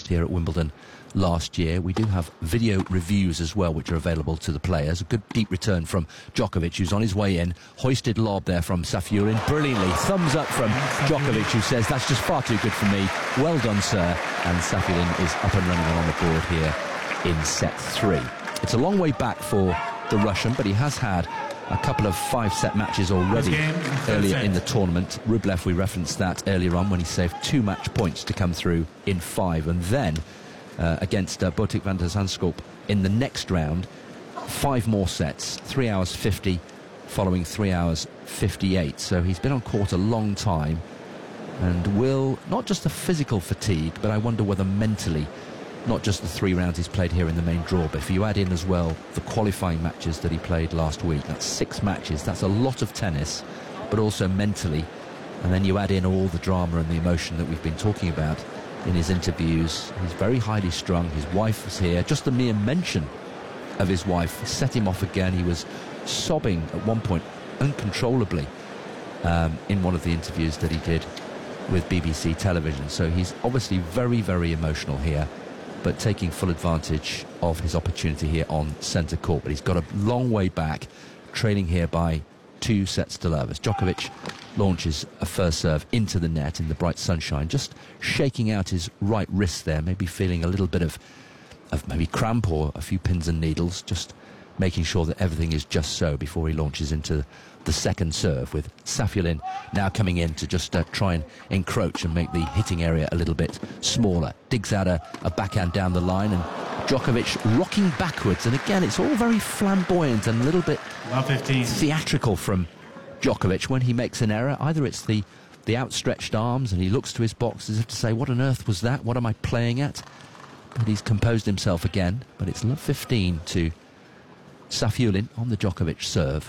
lost here at Wimbledon last year. We do have video reviews as well, which are available to the players. A good deep return from Djokovic, who's on his way in. Hoisted lob there from Safiullin. Brilliantly. Thumbs up from Djokovic, who says, that's just far too good for me. Well done, sir. And Safiullin is up and running on the board here in set 3. It's a long way back for the Russian, but he has had a couple of 5-set matches already earlier in the tournament. Rublev, we referenced that earlier on when he saved 2 match points to come through in 5, and then against Botic van der Zandschulp in the next round, 5 more sets, 3 hours 50 following 3 hours 58. So he's been on court a long time and will, not just the physical fatigue, but I wonder whether mentally, not just the 3 rounds he's played here in the main draw, but if you add in as well the qualifying matches that he played last week, that's 6 matches, that's a lot of tennis, but also mentally. And then you add in all the drama and the emotion that we've been talking about in his interviews. He's very highly strung. His wife was here. Just the mere mention of his wife set him off again. He was sobbing at one point uncontrollably in one of the interviews that he did with BBC television. So he's obviously very, very emotional here, but taking full advantage of his opportunity here on centre court. But he's got a long way back, trailing here by 2 sets to love as Djokovic launches a first serve into the net in the bright sunshine, just shaking out his right wrist there, maybe feeling a little bit of maybe cramp or a few pins and needles, just making sure that everything is just so before he launches into the second serve, with Safiullin now coming in to just try and encroach and make the hitting area a little bit smaller. Digs out a backhand down the line, and Djokovic rocking backwards, and again it's all very flamboyant and a little bit theatrical from Djokovic when he makes an error. Either it's the outstretched arms and he looks to his box as if to say, what on earth was that, what am I playing at? But he's composed himself again. But it's love 15 to Safiullin on the Djokovic serve.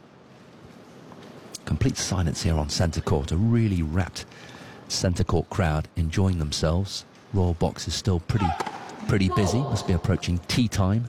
Complete silence here on centre court, a really rapt centre court crowd enjoying themselves. Royal Box is still pretty busy, must be approaching tea time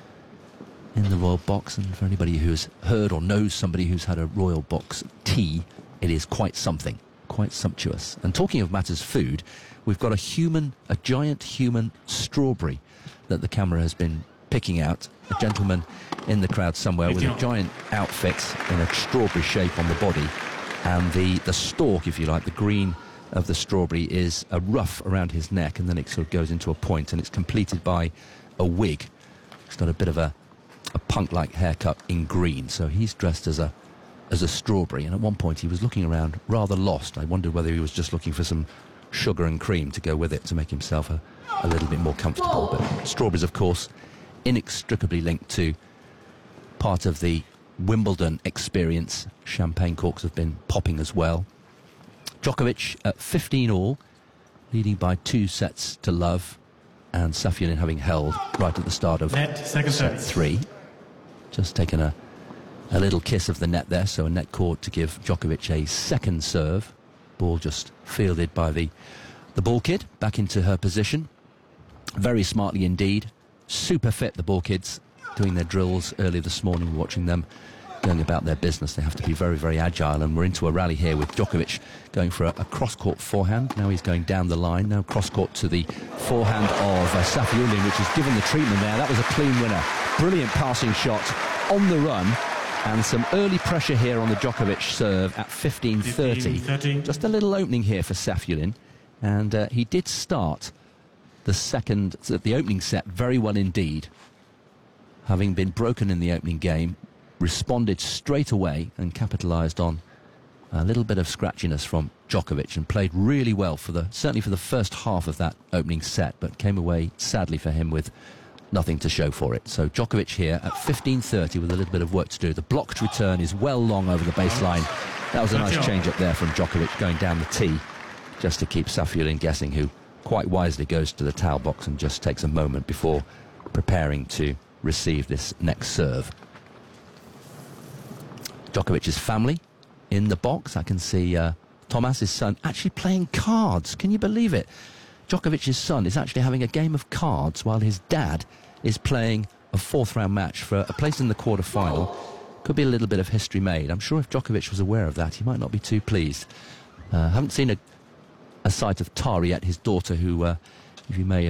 in the Royal Box, and for anybody who's heard or knows somebody who's had a Royal Box tea, it is quite something, quite sumptuous. And talking of matters food, we've got a giant human strawberry that the camera has been picking out. A gentleman in the crowd somewhere with a giant outfit in a strawberry shape on the body, and the stalk, if you like, the green of the strawberry is a ruff around his neck, and then it sort of goes into a point, and it's completed by a wig. He's got a bit of a punk-like haircut in green, so he's dressed as a strawberry. And at one point he was looking around rather lost. I wondered whether he was just looking for some sugar and cream to go with it to make himself a little bit more comfortable. But strawberries, of course, inextricably linked to part of the Wimbledon experience. Champagne corks have been popping as well. Djokovic at 15 all, leading by 2 sets to love, and Safiullin having held right at the start of set 3. Just taken a little kiss of the net there, so a net court to give Djokovic a second serve. Ball just fielded by the ball kid back into her position. Very smartly indeed. Super fit, the ball kids, doing their drills early this morning, watching them going about their business. They have to be very, very agile, and we're into a rally here with Djokovic going for a cross-court forehand. Now he's going down the line, now cross-court to the forehand of Safiullin, which is given the treatment there. That was a clean winner. Brilliant passing shot on the run, and some early pressure here on the Djokovic serve at 15-30. Just a little opening here for Safiullin, and he did start the opening set very well indeed, having been broken in the opening game. Responded straight away and capitalised on a little bit of scratchiness from Djokovic, and played really well certainly for the first half of that opening set, but came away sadly for him with nothing to show for it. So Djokovic here at 15-30 with a little bit of work to do. The blocked return is well long over the baseline. That was a nice change up there from Djokovic going down the tee just to keep Safiullin guessing, who quite wisely goes to the towel box and just takes a moment before preparing to receive this next serve. Djokovic's family in the box. I can see Thomas, his son, actually playing cards. Can you believe it? Djokovic's son is actually having a game of cards while his dad is playing a 4th round match for a place in the quarter-final. Could be a little bit of history made. I'm sure if Djokovic was aware of that, he might not be too pleased. Haven't seen a sight of Tara yet, his daughter, who, if you may